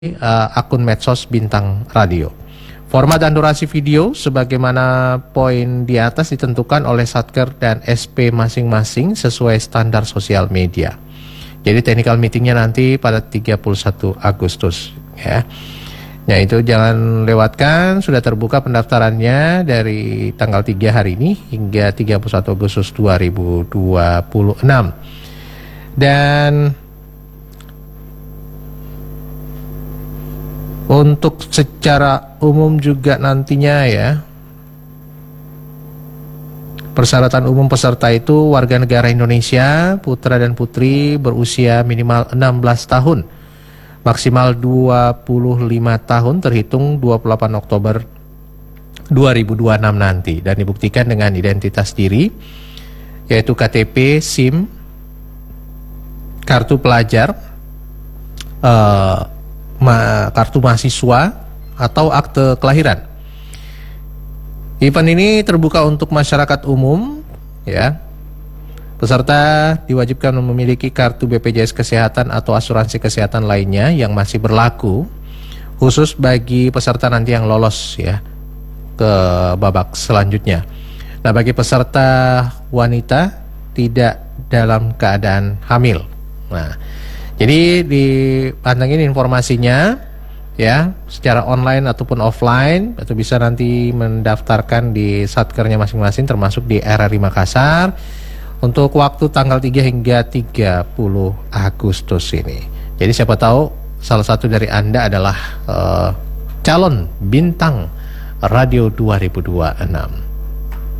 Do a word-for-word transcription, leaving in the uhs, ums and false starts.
uh, akun medsos Bintang Radio. Format dan durasi video sebagaimana poin di atas ditentukan oleh Satker dan S P masing-masing sesuai standar sosial media. Jadi technical meetingnya nanti pada tiga puluh satu Agustus ya. Ya itu jangan lewatkan, sudah terbuka pendaftarannya dari tanggal tiga hari ini hingga tiga puluh satu Agustus dua ribu dua puluh enam. Dan untuk secara umum juga nantinya ya, persyaratan umum peserta itu warga negara Indonesia, putra dan putri berusia minimal enam belas tahun, maksimal dua puluh lima tahun terhitung dua puluh delapan Oktober dua ribu dua puluh enam nanti, dan dibuktikan dengan identitas diri yaitu K T P, SIM, kartu pelajar, uh, ma kartu mahasiswa atau akte kelahiran. Event ini terbuka untuk masyarakat umum ya. Peserta diwajibkan memiliki kartu B P J S Kesehatan atau asuransi kesehatan lainnya yang masih berlaku khusus bagi peserta nanti yang lolos ya ke babak selanjutnya. Nah, bagi peserta wanita tidak dalam keadaan hamil. Nah, jadi dipantengin informasinya ya secara online ataupun offline, atau bisa nanti mendaftarkan di satkernya masing-masing termasuk di R R I Makassar untuk waktu tanggal tiga hingga tiga puluh Agustus ini. Jadi siapa tahu salah satu dari Anda adalah uh, calon bintang Radio dua ribu dua puluh enam.